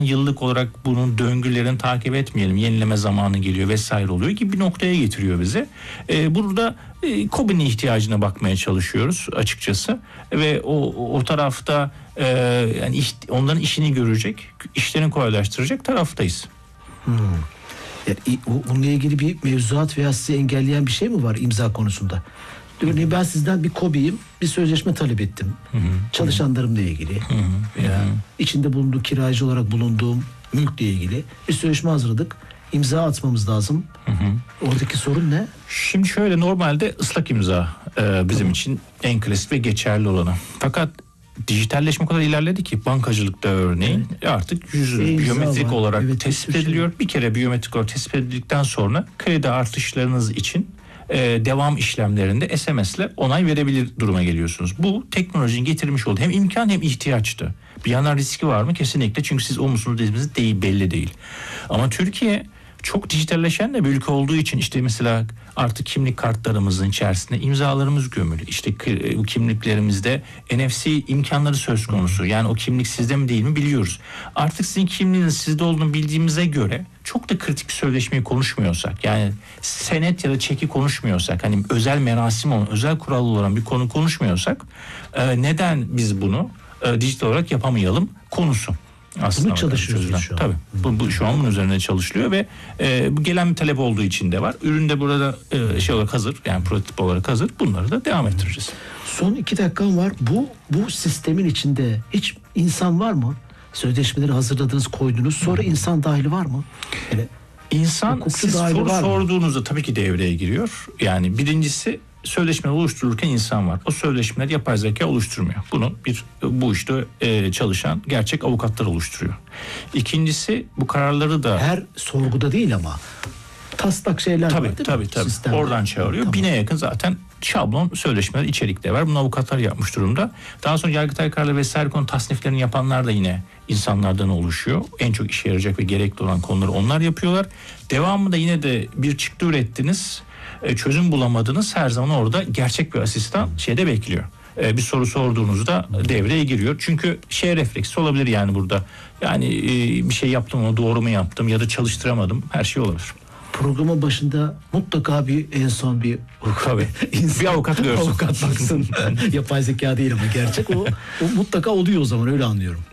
yıllık olarak bunun döngülerini takip etmeyelim. Yenileme zamanı geliyor vesaire oluyor gibi bir noktaya getiriyor bizi. Burada KOBİ'nin ihtiyacına bakmaya çalışıyoruz açıkçası. Ve o tarafta yani onların işini görecek, işlerini kolaylaştıracak taraftayız. Yani bununla ilgili bir mevzuat veya sizi engelleyen bir şey mi var imza konusunda? Örneğin ben sizden bir KOBİ'yim, bir sözleşme talep ettim. Çalışanlarımla ilgili veya içinde bulunduğu kiracı olarak bulunduğum mülkle ilgili bir sözleşme hazırladık. İmza atmamız lazım. Oradaki sorun ne? Şimdi şöyle, normalde ıslak imza bizim için en klasik ve geçerli olanı. Fakat dijitalleşme o kadar ilerledi ki bankacılıkta örneğin artık biyometrik olarak tespit ediliyor. Bir kere biyometrik olarak tespit edildikten sonra kredi artışlarınız için devam işlemlerinde SMS'le onay verebilir duruma geliyorsunuz. Bu teknolojinin getirmiş olduğu hem imkan hem ihtiyaçtı. Bir yandan riski var mı? Kesinlikle, çünkü siz o musunuz dediğiniz değil, belli değil. Ama Türkiye çok dijitalleşen de bir ülke olduğu için işte mesela artık kimlik kartlarımızın içerisinde imzalarımız gömülü. İşte bu kimliklerimizde NFC imkanları söz konusu. Yani o kimlik sizde mi değil mi biliyoruz. Artık sizin kimliğiniz sizde olduğunu bildiğimize göre çok da kritik bir sözleşmeyi konuşmuyorsak, yani senet ya da çeki konuşmuyorsak, hani özel merasim olan, özel kurallı olan bir konu konuşmuyorsak neden biz bunu dijital olarak yapamayalım konusu. Aslında bunu çalışıyorsunuz şu an. Tabii. Bu şu an bunun üzerine çalışılıyor ve bu gelen bir talep olduğu için de var. Ürün de burada şey olarak hazır, yani prototip olarak hazır. Bunları da devam ettireceğiz. Son 2 dakikam var. Bu sistemin içinde hiç insan var mı? Sözleşmeleri hazırladınız, koydunuz. Sonra insan dahili var mı? Yani İnsan, siz soru sorduğunuzda tabii ki devreye giriyor. Yani birincisi, sözleşmeler oluşturulurken insan var. O sözleşmeler yapay zeka oluşturmuyor. Bunu bu işte çalışan gerçek avukatlar oluşturuyor. İkincisi, bu kararları da her sorguda değil ama taslak şeyler var değil mi? Tabii. Sistemde. Oradan çağırıyor. Tamam. 1000'e yakın zaten şablon sözleşmeler içerikte var. Bunu avukatlar yapmış durumda. Daha sonra Yargıtay kararları vesaire konu tasniflerini yapanlar da yine insanlardan oluşuyor. En çok işe yarayacak ve gerekli olan konuları onlar yapıyorlar. Devamında yine de bir çıktı ürettiniz, çözüm bulamadınız, her zaman orada gerçek bir asistan şeyde bekliyor. Bir soru sorduğunuzda devreye giriyor. Çünkü refleksi olabilir yani burada. Yani bir şey yaptım ama doğru mu yaptım ya da çalıştıramadım, her şey olabilir. Programın başında mutlaka en son bir bir avukat görsün. Avukat baksın. Yapay zeka değil ama gerçek o mutlaka oluyor o zaman, öyle anlıyorum.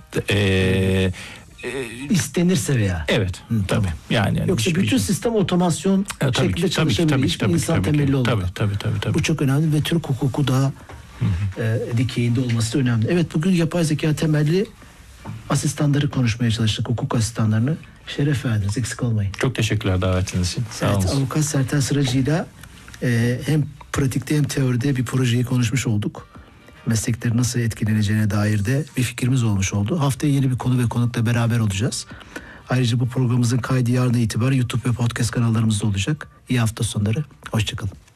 İstenirse veya. Evet. Tabii. Yani yoksa bütün sistem otomasyon şeklinde çalışabilir. İnsan temelli olmalı. Tabii. Bu çok önemli ve Türk hukuku daha dikeyinde olması önemli. Evet, bugün yapay zeka temelli asistanları konuşmaya çalıştık. Hukuk asistanlarını. Şeref verdiniz. Eksik olmayın. Çok teşekkürler davetiniz için. Sağ olun. Avukat Sertel Sıracı'yla hem pratikte hem teoride bir projeyi konuşmuş olduk. Meslekleri nasıl etkileneceğine dair de bir fikrimiz olmuş oldu. Haftaya yeni bir konu ve konukla beraber olacağız. Ayrıca bu programımızın kaydı yarına itibaren YouTube ve podcast kanallarımızda olacak. İyi hafta sonları. Hoşçakalın.